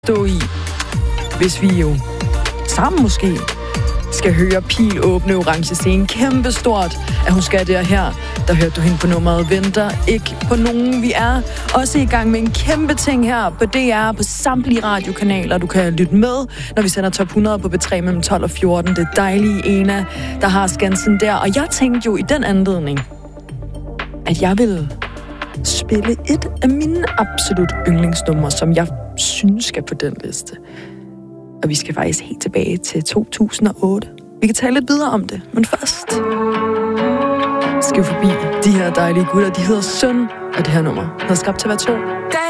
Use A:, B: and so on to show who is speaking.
A: stå i, hvis vi jo sammen måske skal høre Pil åbne orange scene kæmpestort, at hun skal det her. Der hørte du hende på nummeret Venter ikke på nogen. Vi er også i gang med en kæmpe ting her på DR, på samtlige radiokanaler. Du kan lytte med, når vi sender top 100 på B3 mellem 12 og 14. Det dejlige Ena, der har Skansen der. Og jeg tænkte jo i den anledning, at jeg ville spille et af mine absolut yndlingsnumre, som jeg synes skal på den liste. Og vi skal faktisk helt tilbage til 2008. Vi kan tale lidt videre om det, men først skal vi forbi de her dejlige gutter. De hedder Søn, og det her nummer hedder Skabt til at være to.